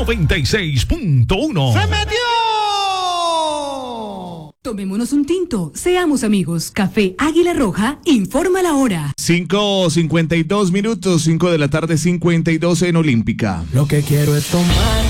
96.1. ¡Se metió! Tomémonos un tinto, seamos amigos. Café Águila Roja informa la hora. 5:52, 5 de la tarde, 52 en Olímpica. Lo que quiero es tomar